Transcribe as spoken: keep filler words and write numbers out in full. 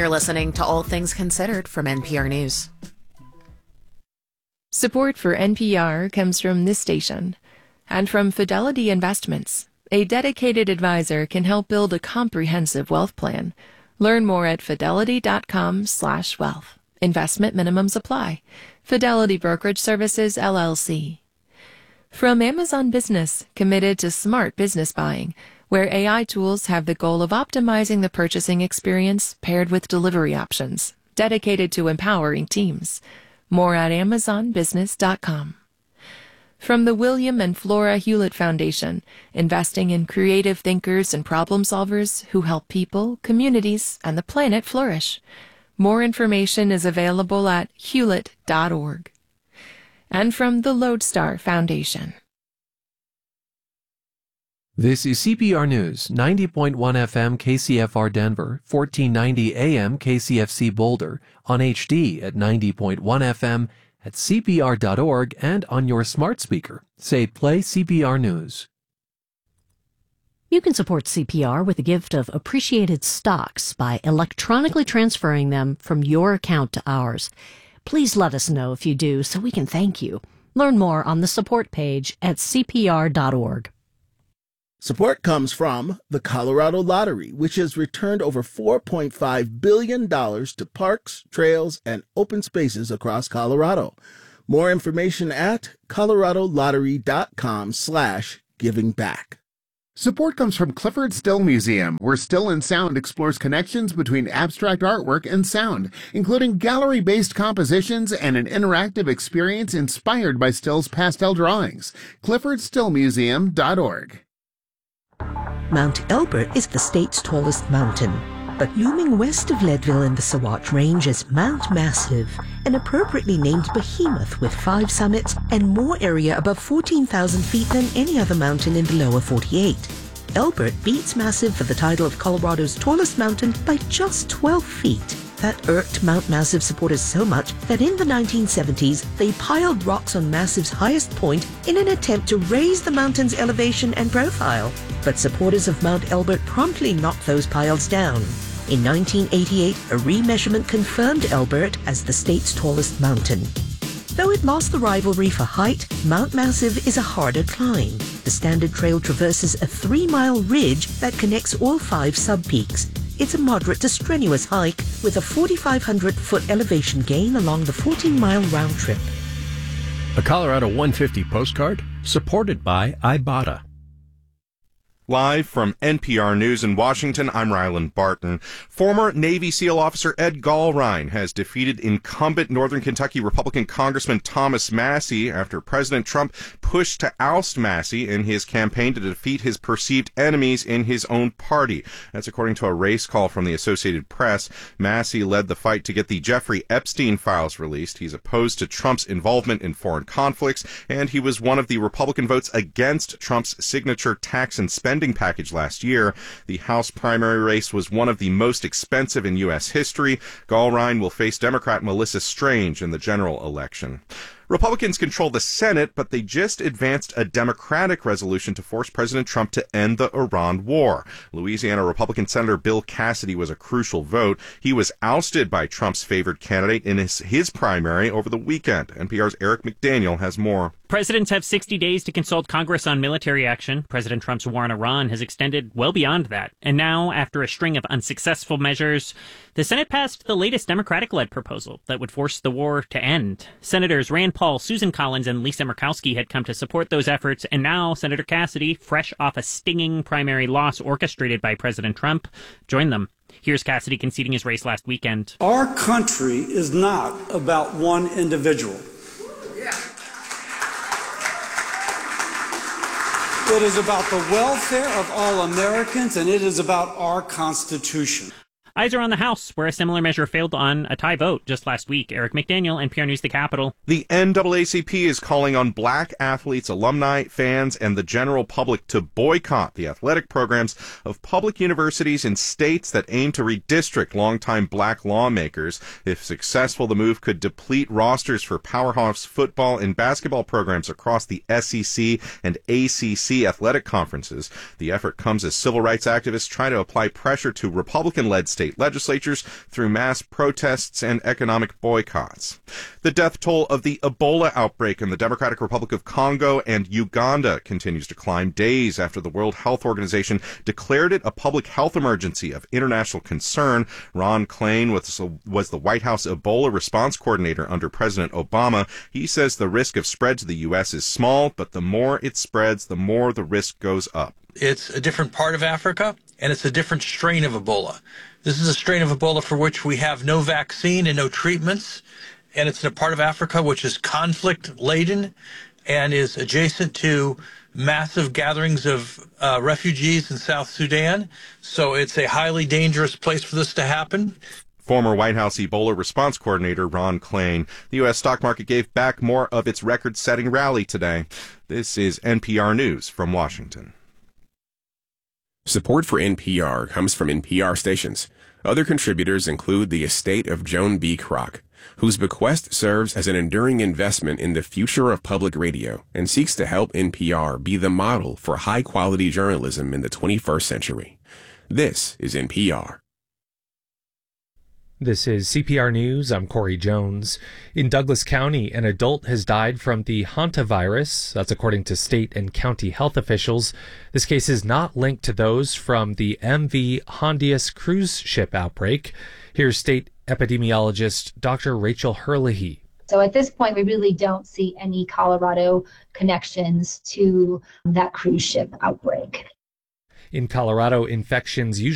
You're listening to All Things Considered from N P R News. Support for N P R comes from this station and from Fidelity Investments. A dedicated advisor can help build a comprehensive wealth plan. Learn more at fidelity.com slash wealth. Investment minimums apply. Fidelity Brokerage Services, L L C. From Amazon Business, committed to smart business buying, where A I tools have the goal of optimizing the purchasing experience paired with delivery options, dedicated to empowering teams. More at amazon business dot com. From the William and Flora Hewlett Foundation, investing in creative thinkers and problem solvers who help people, communities, and the planet flourish. More information is available at hewlett dot org. And from the Lodestar Foundation. This is C P R News, ninety point one F M K C F R Denver, fourteen ninety A M K C F C Boulder, on H D at ninety point one F M, at C P R dot org, and on your smart speaker. Say Play C P R News. You can support C P R with a gift of appreciated stocks by electronically transferring them from your account to ours. Please let us know if you do so we can thank you. Learn more on the support page at C P R dot org. Support comes from the Colorado Lottery, which has returned over four point five billion dollars to parks, trails, and open spaces across Colorado. More information at colorado lottery dot com slash giving back. Support comes from Clifford Still Museum, where Still and Sound explores connections between abstract artwork and sound, including gallery-based compositions and an interactive experience inspired by Still's pastel drawings. clifford still museum dot org. Mount Elbert is the state's tallest mountain, but looming west of Leadville in the Saguache Range is Mount Massive, an appropriately named behemoth with five summits and more area above fourteen thousand feet than any other mountain in the lower forty-eight. Elbert beats Massive for the title of Colorado's tallest mountain by just twelve feet. That irked Mount Massive supporters so much that in the nineteen seventies, they piled rocks on Massive's highest point in an attempt to raise the mountain's elevation and profile. But supporters of Mount Elbert promptly knocked those piles down. In nineteen eighty-eight, a remeasurement confirmed Elbert as the state's tallest mountain. Though it lost the rivalry for height, Mount Massive is a harder climb. The standard trail traverses a three-mile ridge that connects all five sub-peaks. It's a moderate to strenuous hike with a forty-five hundred foot elevation gain along the fourteen-mile round trip. A Colorado one fifty postcard supported by Ibotta. Live from N P R News in Washington, I'm Ryland Barton. Former Navy SEAL officer Ed Gallrein has defeated incumbent Northern Kentucky Republican Congressman Thomas Massie after President Trump pushed to oust Massie in his campaign to defeat his perceived enemies in his own party. That's according to a race call from the Associated Press. Massie led the fight to get the Jeffrey Epstein files released. He's opposed to Trump's involvement in foreign conflicts, and he was one of the Republican votes against Trump's signature tax and spending package last year. The House primary race was one of the most expensive in U S history. Gallrein will face Democrat Melissa Strange in the general election. Republicans control the Senate, but they just advanced a Democratic resolution to force President Trump to end the Iran war. Louisiana Republican Senator Bill Cassidy was a crucial vote. He was ousted by Trump's favored candidate in his, his primary over the weekend. N P R's Eric McDaniel has more. Presidents have sixty days to consult Congress on military action. President Trump's war on Iran has extended well beyond that. And now, after a string of unsuccessful measures, the Senate passed the latest Democratic-led proposal that would force the war to end. Senators Rand Paul, Susan Collins, and Lisa Murkowski had come to support those efforts, and now Senator Cassidy, fresh off a stinging primary loss orchestrated by President Trump, joined them. Here's Cassidy conceding his race last weekend. Our country is not about one individual. Yeah. It is about the welfare of all Americans, and it is about our Constitution. Eyes are on the House, where a similar measure failed on a tie vote just last week. Eric McDaniel, N P R News, the Capitol. The N double A C P is calling on black athletes, alumni, fans, and the general public to boycott the athletic programs of public universities in states that aim to redistrict longtime black lawmakers. If successful, the move could deplete rosters for powerhouse football and basketball programs across the S E C and A C C athletic conferences. The effort comes as civil rights activists try to apply pressure to Republican-led state state legislatures through mass protests and economic boycotts. The death toll of the Ebola outbreak in the Democratic Republic of Congo and Uganda continues to climb days after the World Health Organization declared it a public health emergency of international concern. Ron Klain was, was the White House Ebola response coordinator under President Obama. He says the risk of spread to the U S is small, but the more it spreads, the more the risk goes up. It's a different part of Africa, and it's a different strain of Ebola. This is a strain of Ebola for which we have no vaccine and no treatments, and it's in a part of Africa which is conflict-laden and is adjacent to massive gatherings of uh, refugees in South Sudan. So it's a highly dangerous place for this to happen. Former White House Ebola response coordinator Ron Klain. The U S stock market gave back more of its record-setting rally today. This is N P R News from Washington. Support for N P R comes from N P R stations. Other contributors include the estate of Joan B. Kroc, whose bequest serves as an enduring investment in the future of public radio and seeks to help N P R be the model for high-quality journalism in the twenty-first century. This is N P R. This is C P R News. I'm Corey Jones. In Douglas County, an adult has died from the hantavirus. That's according to state and county health officials. This case is not linked to those from the M V Hondius cruise ship outbreak. Here's state epidemiologist Doctor Rachel Herlihy. So at this point, we really don't see any Colorado connections to that cruise ship outbreak. In Colorado, infections usually